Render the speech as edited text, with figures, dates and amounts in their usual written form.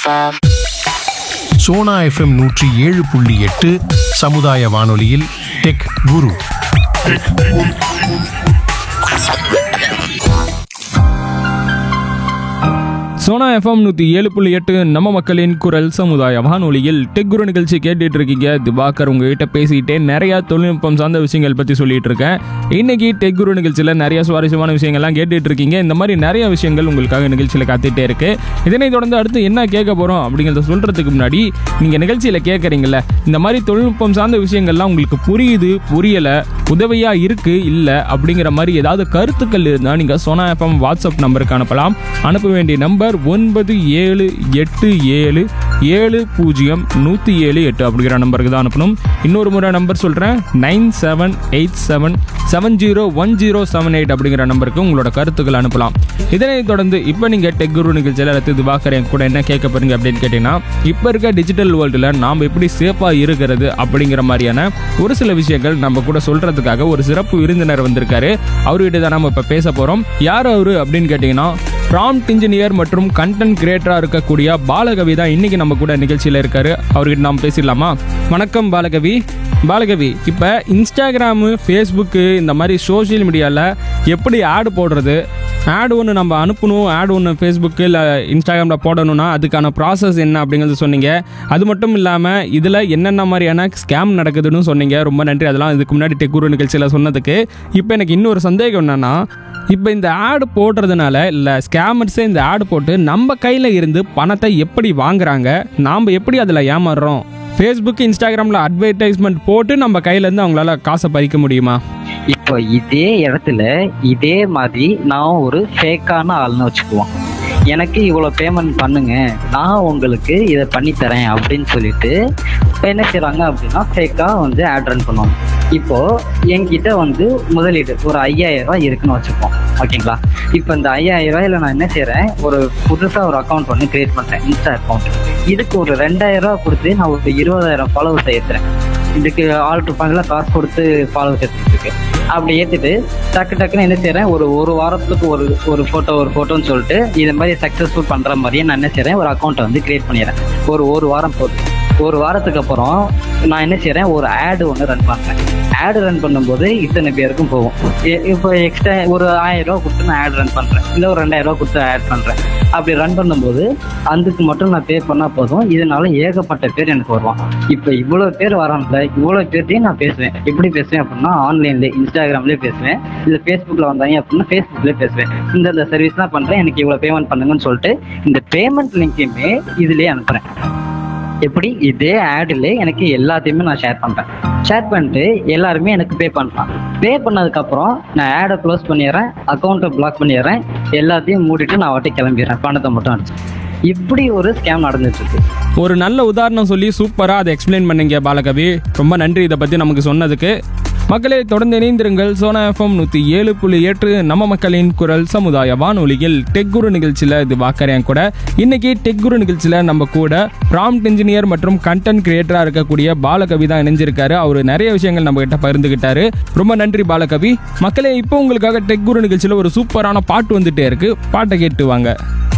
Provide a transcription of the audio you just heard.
Sona FM 107.8 சமுதாய வானொலியில் tech குரு. Sona FM 107.8 நம்ம மக்களின் குரல் சமுதாய வானொலியில் டெக் குரு நிகழ்ச்சி கேட்டுட்டு இருக்கீங்க. திவாகர் உங்ககிட்ட பேசிக்கிட்டே நிறைய தொழில்நுட்பம் சார்ந்த விஷயங்கள் பற்றி சொல்லிட்டு இருக்கேன். இன்னைக்கு டெக் குரு நிகழ்ச்சியில் நிறைய சுவாரஸ்யமான விஷயங்கள்லாம் கேட்டுட்டு இருக்கீங்க. இந்த மாதிரி நிறைய விஷயங்கள் உங்களுக்காக நிகழ்ச்சியில் காத்துட்டே இருக்கு. இதனை தொடர்ந்து அடுத்து என்ன கேட்க போறோம் அப்படிங்கிறத சொல்றதுக்கு முன்னாடி நீங்க நிகழ்ச்சியில் கேட்குறீங்களே இந்த மாதிரி தொழில்நுட்பம் சார்ந்த விஷயங்கள்லாம் உங்களுக்கு புரியுது புரியல உதவியா இருக்கு இல்ல அப்படிங்கிற மாதிரி ஏதாவது கருத்துக்கள் இருந்தால் நீங்க சோனா எஃப்எம் வாட்ஸ்அப் நம்பருக்கு அனுப்பலாம். அனுப்ப வேண்டிய நம்பர் 9787070178 அப்படிங்கிற நம்பருக்கு தான் அனுப்பணும். இன்னொரு முறை நம்பர் சொல்கிறேன், 9787701078 அப்படிங்கிற நம்பருக்கு உங்களோட கருத்துக்கள் அனுப்பலாம். இதனை தொடர்ந்து இப்போ நீங்கள் டெக் குரு நிகழ்ச்சியில் அடுத்து திவாகர் என் கூட என்ன கேட்க போறீங்க அப்படின்னு கேட்டிங்கன்னா, இப்போ இருக்க டிஜிட்டல் வேர்ல்டில் நாம் எப்படி சேஃபாக இருக்கிறது அப்படிங்கிற மாதிரியான ஒரு சில விஷயங்கள் நம்ம கூட சொல்கிறதுக்காக ஒரு சிறப்பு விருந்தினர் வந்திருக்காரு. அவர்கிட்ட தான் நம்ம இப்போ பேச போகிறோம். யார் அவரு அப்படின்னு கேட்டிங்கன்னா, ப்ராம்ப்ட் இன்ஜினியர் மற்றும் கண்டென்ட் கிரியேட்டரா இருக்கக்கூடிய பாலகவி தான் இன்னைக்கு நம்ம கூட நிகழ்ச்சியில் இருக்காரு. அவர்கிட்ட நாம் பேசிடலாமா? வணக்கம் பாலகவி. பாலகவி, இப்போ இன்ஸ்டாகிராமு, ஃபேஸ்புக்கு இந்த மாதிரி சோஷியல் மீடியாவில் எப்படி ஆடு போடுறது, ஆடு ஒன்று நம்ம அனுப்பணும், ஆடு ஒன்று ஃபேஸ்புக்கு இல்லை இன்ஸ்டாகிராமில் போடணும்னா அதுக்கான ப்ராசஸ் என்ன அப்படிங்கிறது சொன்னீங்க. அது மட்டும் இல்லாமல் இதில் என்னென்ன மாதிரியான ஸ்கேம் நடக்குதுன்னு சொன்னீங்க. ரொம்ப நன்றி அதெல்லாம் இதுக்கு முன்னாடி டெக் குரு நிகழ்ச்சியில் சொன்னதுக்கு. இப்போ எனக்கு இன்னொரு சந்தேகம் என்னென்னா, இப்போ இந்த ஆடு போடுறதுனால இல்லை ஸ்கேமர்ஸே இந்த ஆடு போட்டு நம்ம கையில் இருந்து பணத்தை எப்படி வாங்குறாங்க, நாம் எப்படி அதில் ஏமாறுறோம்? ஃபேஸ்புக் இன்ஸ்டாகிராமில் அட்வர்டைஸ்மெண்ட் போட்டு நம்ம கையிலேருந்து அவங்களால காசை பறிக்க முடியுமா? இப்போ இதே இடத்துல இதே மாதிரி நான் ஒரு ஃபேக்கான ஆள்னு வச்சுக்குவோம். எனக்கு இவ்வளோ பேமெண்ட் பண்ணுங்க, நான் உங்களுக்கு இதை பண்ணித்தரேன் அப்படின்னு சொல்லிட்டு இப்போ என்ன செய்கிறாங்க அப்படின்னா ஃபேக்காக வந்து ஆட் ரன் பண்ணுவாங்க. இப்போது என்கிட்ட வந்து முதலீடு ஒரு 5000 ரூபாய் இருக்குன்னு வச்சுப்போம், ஓகேங்களா? இப்போ இந்த 5000 ரூபாயில் நான் என்ன செய்கிறேன், ஒரு புதுசாக ஒரு அக்கௌண்ட் ஒன்று கிரியேட் பண்ணுறேன், இன்ஸ்டா அக்கௌண்ட். இதுக்கு ஒரு 2000 ரூபா கொடுத்து நான் ஒரு 20000 ஃபாலோவர்ஸ் ஏற்றுறேன். இதுக்கு ஆள் இருப்பாங்களா காசு கொடுத்து ஃபாலோவர்ஸ் ஏற்றுறதுக்கு. அப்படி ஏற்றிட்டு டக்குன்னு என்ன செய்கிறேன், ஒரு வாரத்துக்கு ஒரு ஃபோட்டோன்னு சொல்லிட்டு இது மாதிரி சக்ஸஸ்ஃபுல் பண்ணுற மாதிரியே நான் என்ன செய்கிறேன், ஒரு அக்கௌண்ட்டை வந்து கிரியேட் பண்ணிடுறேன். ஒரு வாரம் போட்டு ஒரு வாரத்துக்கு அப்புறம் நான் என்ன செய்கிறேன், ஒரு ஆடு ஒன்று ரன் பண்ணுறேன். ஆடு ரன் பண்ணும்போது இத்தனை பேருக்கும் போகும். இப்போ எக்ஸ்ட்ரா ஒரு 1000 ரூபா கொடுத்து நான் ஆட் ரன் பண்ணுறேன், இல்லை ஒரு 2000 ரூபா கொடுத்து ஆட் பண்ணுறேன். அப்படி ரன் பண்ணும்போது அதுக்கு மட்டும் நான் பே பண்ணால் போதும். இதனால ஏகப்பட்ட பேர் எனக்கு வருவான். இப்போ இவ்வளோ பேர் வரான்ல, இவ்வளோ பேர்த்தையும் நான் பேசுவேன். எப்படி பேசுவேன் அப்படின்னா, ஆன்லைன்லேயே இன்ஸ்டாகிராம்லேயே பேசுவேன், இல்லை ஃபேஸ்புக்கில் வந்தாங்க அப்படின்னா ஃபேஸ்புக்லேயே பேசுவேன். இந்த சர்வீஸ்லாம் பண்ணுறேன், எனக்கு இவ்வளோ பேமெண்ட் பண்ணுங்கன்னு சொல்லிட்டு இந்த பேமெண்ட் லிங்கையுமே இதுலேயே அனுப்புகிறேன். எப்படி இதே ஆடில் எனக்கு எல்லாத்தையுமே நான் ஷேர் பண்ணிட்டு எல்லாருமே எனக்கு பே பண்ணலாம். பே பண்ணதுக்கப்புறம் நான் ஆடை க்ளோஸ் பண்ணிடுறேன், அக்கௌண்ட்டை பிளாக் பண்ணிடுறேன், எல்லாத்தையும் மூடிட்டு நான் வாட்டி கிளம்பிடுறேன், பணத்தை மட்டும் அடிச்சு. இப்படி ஒரு ஸ்கேம் நடந்துட்டு இருக்கு. ஒரு நல்ல உதாரணம் சொல்லி சூப்பராக அதை எக்ஸ்பிளைன் பண்ணீங்க பாலகவி. ரொம்ப நன்றி இதை பற்றி நமக்கு சொன்னதுக்கு. மக்களே, தொடர்ந்து இணைந்திருங்கள். சோனா எஃப்எம் 107.8 நம்ம மக்களின் குரல் சமுதாய வானொலியில் டெக் குரு நிகழ்ச்சியில் இது வாக்கறேன் கூட. இன்னைக்கு டெக் குரு நிகழ்ச்சியில் நம்ம கூட ப்ராம்ப்ட் இன்ஜினியர் மற்றும் கண்டென்ட் கிரியேட்டராக இருக்கக்கூடிய பாலகவி தான் இணைஞ்சிருக்காரு. அவர் நிறைய விஷயங்கள் நம்ம கிட்ட பகிர்ந்துகிட்டாரு. ரொம்ப நன்றி பாலகவி. மக்களே, இப்போ உங்களுக்காக டெக் குரு நிகழ்ச்சியில் ஒரு சூப்பரான பாட்டு வந்துட்டே இருக்கு. பாட்டை கேட்டு வாங்க.